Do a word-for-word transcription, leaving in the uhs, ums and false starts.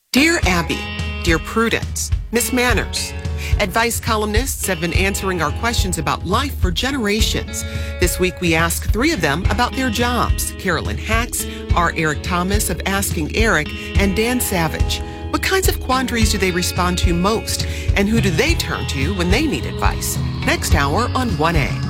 Dear Abby, Dear Prudence, Miss Manners, advice columnists have been answering our questions about life for generations. This week we ask three of them about their jobs. Carolyn Hacks, R. Eric Thomas of Asking Eric, and Dan Savage. What kinds of quandaries do they respond to most? And who do they turn to when they need advice? Next hour on one A.